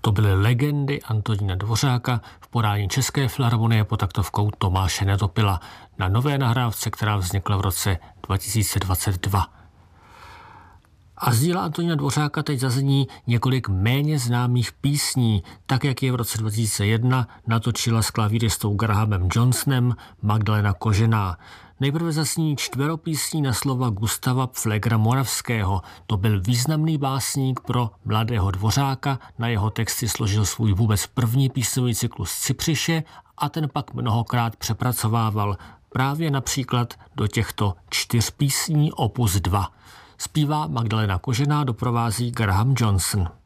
To byly legendy Antonína Dvořáka v podání České filharmonie pod taktovkou Tomáše Netopila na nové nahrávce, která vznikla v roce 2022. A z díla Antonína Dvořáka teď zazní několik méně známých písní, tak jak je v roce 2001 natočila s klavíristou Grahamem Johnsonem Magdalena Kožená. Nejprve zasní čtveropísní na slova Gustava Pflegera Moravského. To byl významný básník pro mladého Dvořáka, na jeho texty složil svůj vůbec první písňový cyklus Cypřiše a ten pak mnohokrát přepracovával právě například do těchto 4 písní opus 2. Zpívá Magdalena Kožená, doprovází Graham Johnson.